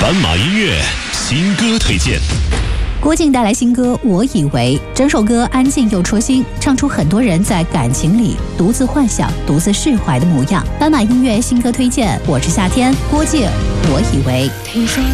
斑马音乐新歌推荐。 郭靖带来新歌《我以为》，整首歌安静又戳心，唱出很多人在感情里独自幻想、独自释怀的模样。斑马音乐新歌推荐，我是夏天，郭靖《我以为》。